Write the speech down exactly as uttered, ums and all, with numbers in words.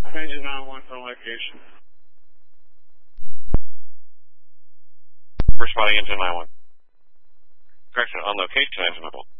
Engine nine one on location. Responding engine nine one. Correction, on location, engine nine one.